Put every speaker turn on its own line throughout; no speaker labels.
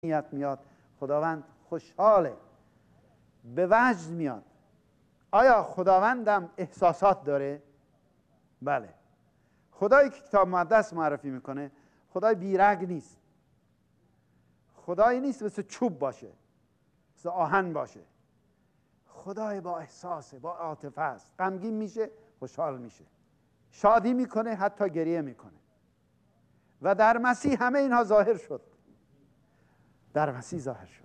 میاد، خداوند خوشحاله، به وجد میاد. آیا خداوندم احساسات داره؟ بله. خدایی که کتاب مقدس معرفی میکنه خدای بیرگ نیست. خدایی نیست مثل چوب باشه، مثل آهن باشه. خدای با احساسه، با عاطفه است. غمگین میشه، خوشحال میشه، شادی میکنه، حتی گریه میکنه. و در مسیح همه اینها ظاهر شد. در مسیح ظاهر شد.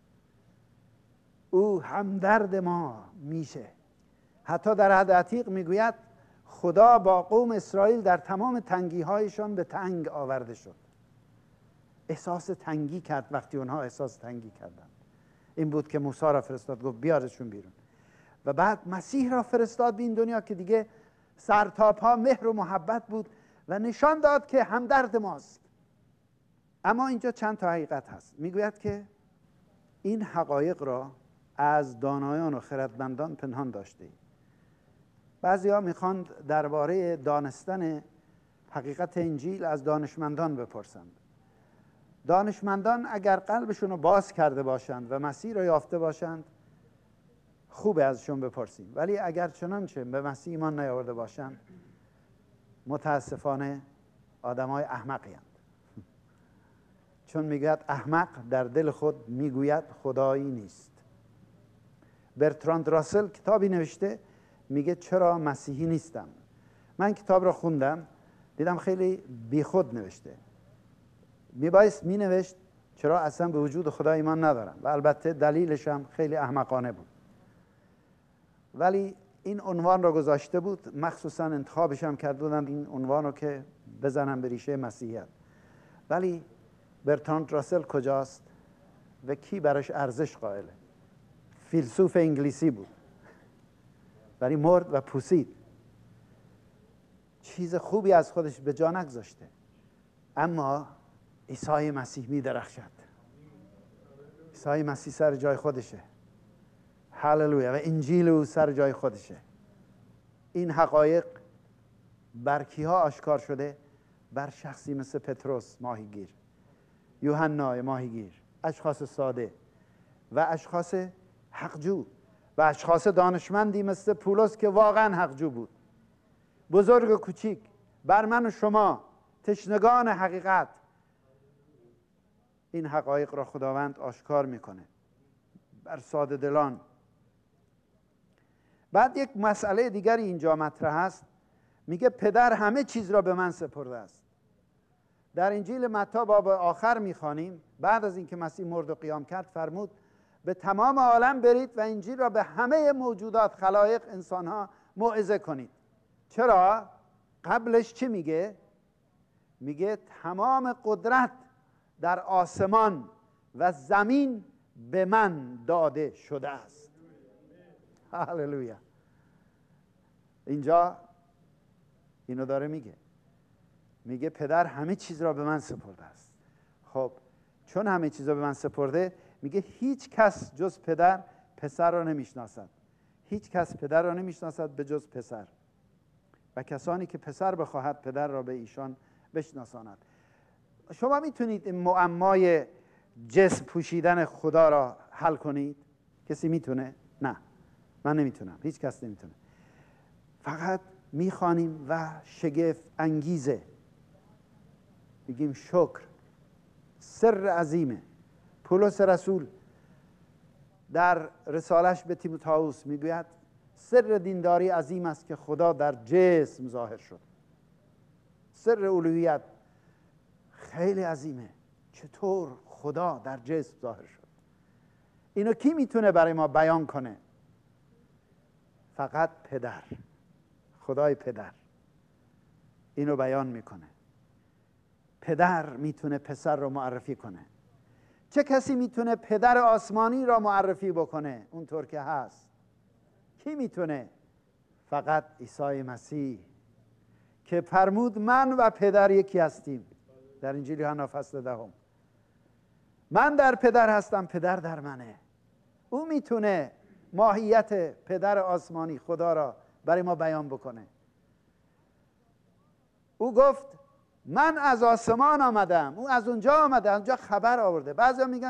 او همدرد ما میشه. حتی در عهد عتیق میگوید خدا با قوم اسرائیل در تمام تنگی هایشان به تنگ آورده شد. احساس تنگی کرد. وقتی اونها احساس تنگی کردند، این بود که موسی را فرستاد، گفت بیارشون بیرون. و بعد مسیح را فرستاد به این دنیا که دیگه سر تا پا مهر و محبت بود و نشان داد که همدرد ماست. اما اینجا چند تا حقیقت هست. میگوید که این حقایق را از دانایان و خردمندان پنهان داشته. بعضی ها میخواند درباره دانستن حقیقت انجیل از دانشمندان بپرسند. دانشمندان اگر قلبشون رو باز کرده باشند و مسیح را یافته باشند خوبه ازشون بپرسیم، ولی اگر چنانچه به مسیح ایمان نیاورده باشند متاسفانه آدمای احمقی هستند. چون میگوید احمق در دل خود میگوید خدایی نیست. برتراند راسل کتابی نوشته، میگه چرا مسیحی نیستم. من کتاب را خوندم، دیدم خیلی بیخود نوشته. میبایست مینوشت چرا اصلا به وجود خدا ایمان ندارم، و البته دلیلش هم خیلی احمقانه بود. ولی این عنوان را گذاشته بود، مخصوصا انتخابش هم کرده بودند این عنوان رو که بزنم به ریشه مسیحیت. ولی برتراند راسل کجاست و کی براش ارزش قائله؟ فیلسوف انگلیسی بود، ولی مرد و پوسید. چیز خوبی از خودش به جا نگذاشته. اما عیسی مسیح می درخشد. عیسی مسیح سر جای خودشه. هللویا. و انجیل او سر جای خودشه. این حقایق بر کیها آشکار شده؟ بر شخصی مثل پتروس ماهیگیر، یوحنا ماهیگیر، اشخاص ساده و اشخاص حقجو و اشخاص دانشمندی مثل پولس که واقعا حقجو بود. بزرگ و کوچیک، بر من و شما تشنگان حقیقت، این حقایق را خداوند آشکار میکنه بر ساده دلان. بعد یک مسئله دیگری اینجا مطرح است. میگه پدر همه چیز را به من سپرده است. در انجیل متی باب آخر میخوانیم بعد از اینکه مسیح مرد و قیام کرد فرمود به تمام عالم برید و انجیل را به همه موجودات، خلایق، انسانها موعظه کنید. چرا؟ قبلش چی میگه؟ میگه تمام قدرت در آسمان و زمین به من داده شده است. هللویا. اینجا اینو داره میگه پدر همه چیز را به من سپرده است. خب چون همه چیز را به من سپرده، میگه هیچ کس جز پسر را نمیشناسد. هیچ کس پدر را نمیشناسد به جز پسر، و کسانی که پسر بخواهد پدر را به ایشان بشناساند. شما میتونید این معمای جسم پوشیدن خدا را حل کنید؟ کسی میتونه؟ نه، من نمیتونم، هیچ کس نمیتونه. فقط میخوانیم و شگفت انگیزه، میگیم شکر. سر عظیمه. پولس رسول در رسالش به تیموتائوس میگوید سر دینداری عظیم است که خدا در جسم ظاهر شد. سر الوهیت خیلی عظیمه. چطور خدا در جسم ظاهر شد؟ اینو کی میتونه برای ما بیان کنه؟ فقط پدر، خدای پدر اینو بیان میکنه. پدر میتونه پسر رو معرفی کنه. چه کسی میتونه پدر آسمانی را معرفی بکنه اونطور که هست؟ کی میتونه؟ فقط عیسی مسیح که فرمود من و پدر یکی هستیم در انجیل یوحنا فصل 10. من در پدر هستم، پدر در منه. او میتونه ماهیت پدر آسمانی خدا را برای ما بیان بکنه. او گفت من از آسمان آمدم، او از اونجا آمده، اونجا خبر آورده. بعضیا میگن